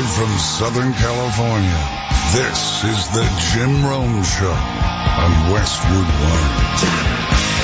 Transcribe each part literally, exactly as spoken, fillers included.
Live from Southern California, this is the Jim Rome Show on Westwood One.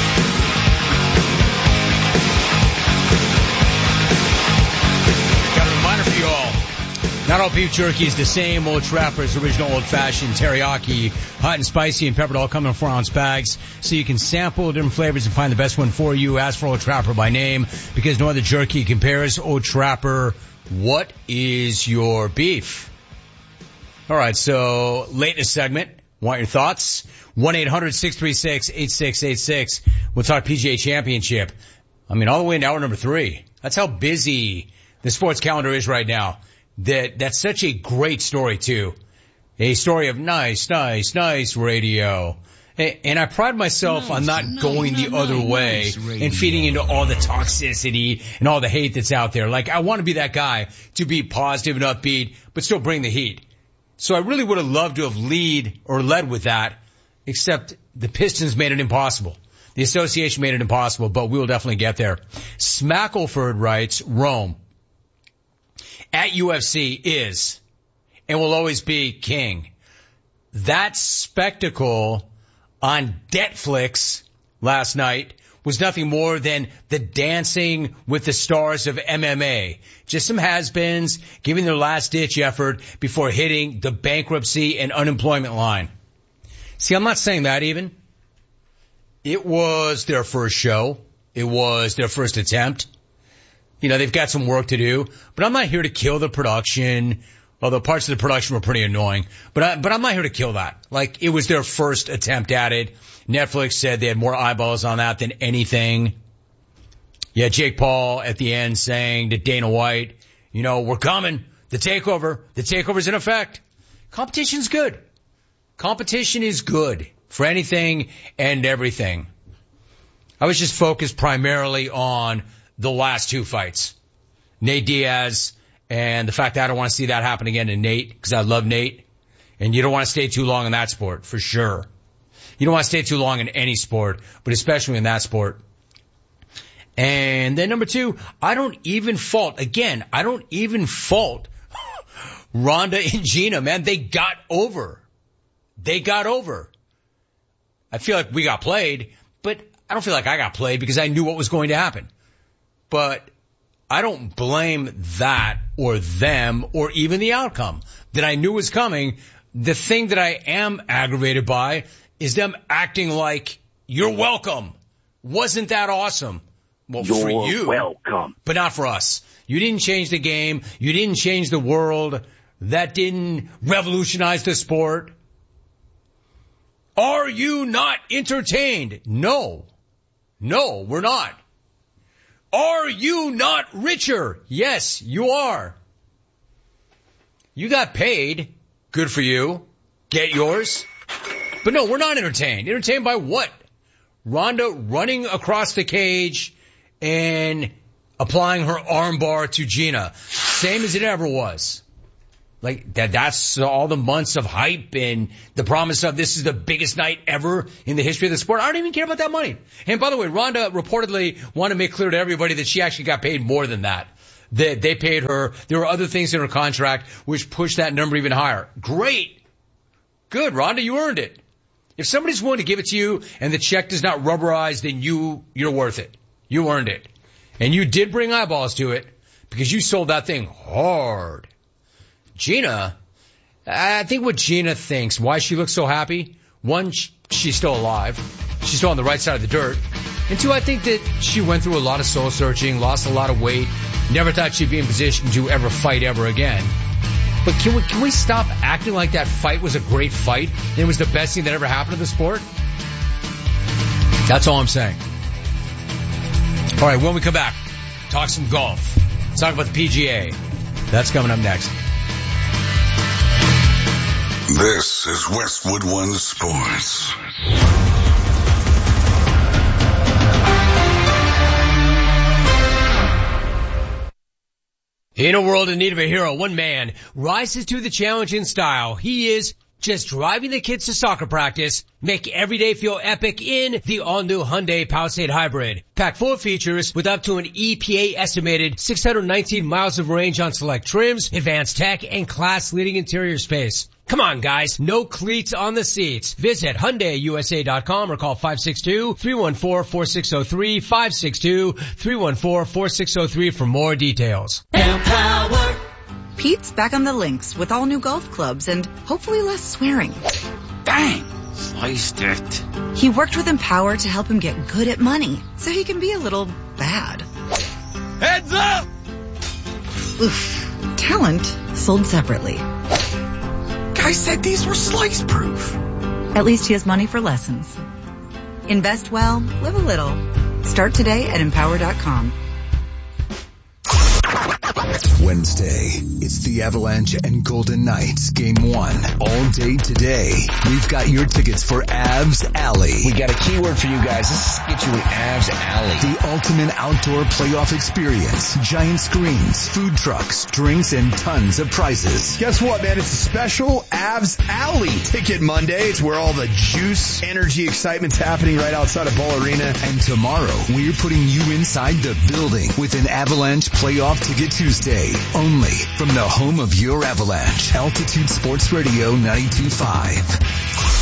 Not all beef jerky is the same. Old Trapper's original old-fashioned teriyaki, hot and spicy and peppered, all come in four-ounce bags, so you can sample different flavors and find the best one for you. Ask for Old Trapper by name, because no other jerky compares. Old Trapper, what is your beef? All right, so late in the segment, want your thoughts? one eight hundred six three six eight six eight six. We'll talk P G A Championship. I mean, all the way into hour number three. That's how busy the sports calendar is right now. That, that's such a great story too. A story of nice, nice, nice radio. And I pride myself nice, on not nice, going the nice, other nice, way nice and feeding into all the toxicity and all the hate that's out there. Like, I want to be that guy to be positive and upbeat, but still bring the heat. So I really would have loved to have lead or led with that, except the Pistons made it impossible. The association made it impossible, but we will definitely get there. Smackleford writes, Rome at U F C is and will always be king. That spectacle on Netflix last night was nothing more than the dancing with the stars of M M A. Just some has-beens giving their last-ditch effort before hitting the bankruptcy and unemployment line. See, I'm not saying that even. It was their first show. It was their first attempt. You know, they've got some work to do, but I'm not here to kill the production, although parts of the production were pretty annoying. But I, but I'm not here to kill that. Like, it was their first attempt at it. Netflix said they had more eyeballs on that than anything. Yeah, Jake Paul at the end saying to Dana White, you know, we're coming. The takeover. The takeover's in effect. Competition's good. Competition is good for anything and everything. I was just focused primarily on the last two fights. Nate Diaz, and the fact that I don't want to see that happen again to Nate, because I love Nate. And you don't want to stay too long in that sport, for sure. You don't want to stay too long in any sport, but especially in that sport. And then number two, I don't even fault, again, I don't even fault Ronda and Gina, man. They got over. They got over. I feel like we got played, but I don't feel like I got played because I knew what was going to happen. But I don't blame that or them or even the outcome that I knew was coming. The thing that I am aggravated by is them acting like, you're welcome. Wasn't that awesome? Well, you're for you, welcome. But not for us. You didn't change the game. You didn't change the world. That didn't revolutionize the sport. Are you not entertained? No. No, we're not. Are you not richer? Yes, you are. You got paid. Good for you. Get yours. But no, we're not entertained. Entertained by what? Ronda running across the cage and applying her armbar to Gina. Same as it ever was. Like, that, that's all the months of hype and the promise of this is the biggest night ever in the history of the sport. I don't even care about that money. And by the way, Ronda reportedly wanted to make clear to everybody that she actually got paid more than that. They, they paid her. There were other things in her contract which pushed that number even higher. Great. Good, Ronda, you earned it. If somebody's willing to give it to you and the check does not rubberize, then you, you're worth it. You earned it. And you did bring eyeballs to it because you sold that thing hard. Gina, I think what Gina thinks, why she looks so happy, one, she's still alive. She's still on the right side of the dirt. And two, I think that she went through a lot of soul searching, lost a lot of weight, never thought she'd be in position to ever fight ever again. But can we, can we stop acting like that fight was a great fight and it was the best thing that ever happened to the sport? That's all I'm saying. All right, when we come back, talk some golf. Talk about the P G A. That's coming up next. This is Westwood One Sports. In a world in need of a hero, one man rises to the challenge in style. He is just driving the kids to soccer practice. Make every day feel epic in the all-new Hyundai Palisade Hybrid. Packed full of features with up to an E P A estimated six hundred nineteen miles of range on select trims, advanced tech, and class-leading interior space. Come on, guys. No cleats on the seats. Visit Hyundai U S A dot com or call five six two, three one four, four six zero three, five six two, three one four, four six zero three for more details. Empower. Pete's back on the links with all new golf clubs and hopefully less swearing. Bang! Sliced it. He worked with Empower to help him get good at money so he can be a little bad. Heads up! Oof. Talent sold separately. Guy said these were slice proof. At least he has money for lessons. Invest well, live a little. Start today at empower dot com. Wednesday, it's the Avalanche and Golden Knights game one. All day today, we've got your tickets for Avs Alley. We got a keyword for you guys. This is get you an Avs Alley. The ultimate outdoor playoff experience. Giant screens, food trucks, drinks, and tons of prizes. Guess what, man? It's a special Avs Alley Ticket Monday. It's where all the juice, energy, excitement's happening right outside of Ball Arena. And tomorrow, we're putting you inside the building with an Avalanche Playoff Ticket Tuesday. Only from the home of your Avalanche. Altitude Sports Radio ninety-two point five.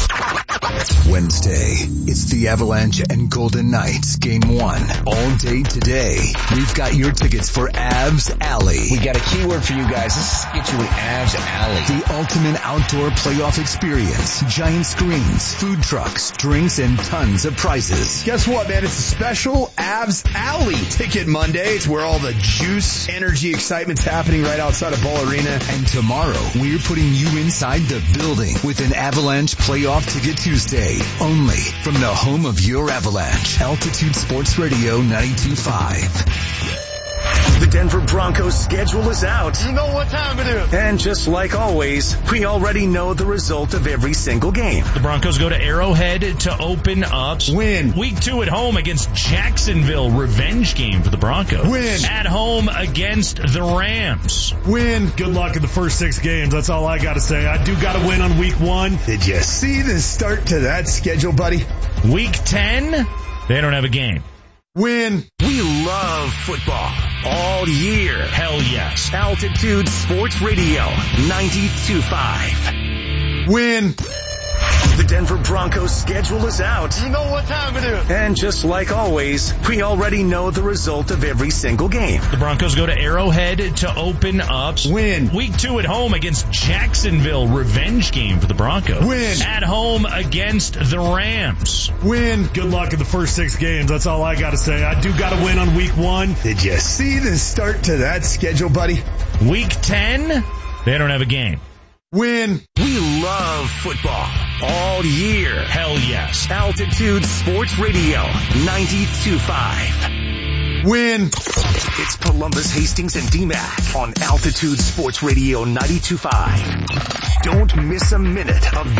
Wednesday, it's the Avalanche and Golden Knights game one. All day today, we've got your tickets for Avs Alley. We got a keyword for you guys. This is get you an Avs Alley. The ultimate outdoor playoff experience. Giant screens, food trucks, drinks, and tons of prizes. Guess what, man? It's a special Avs Alley Ticket Monday. It's where all the juice, energy, excitement's happening right outside of Ball Arena. And tomorrow, we're putting you inside the building with an Avalanche Playoff Ticket Tuesday. Only from the home of your Avalanche. Altitude Sports Radio ninety-two point five. The Denver Broncos schedule is out. You know what time it is. And just like always, we already know the result of every single game. The Broncos go to Arrowhead to open up. Win. Week two at home against Jacksonville. Revenge game for the Broncos. Win. At home against the Rams. Win. Good luck in the first six games. That's all I got to say. I do got to win on week one. Did you see the start to that schedule, buddy? Week ten, they don't have a game. Win. We love football all year. Hell yes. Altitude Sports Radio ninety-two point five. Win. The Denver Broncos schedule is out. You know what time it is. And just like always, we already know the result of every single game. The Broncos go to Arrowhead to open up. Win. Week two at home against Jacksonville. Revenge game for the Broncos. Win. At home against the Rams. Win. Good luck in the first six games. That's all I got to say. I do got to win on week one. Did you see the start to that schedule, buddy? Week ten, they don't have a game. Win. We love football all year. Hell yes. Altitude Sports Radio ninety-two point five. Win. It's Columbus, Hastings, and D MAC on Altitude Sports Radio ninety-two point five. Don't miss a minute of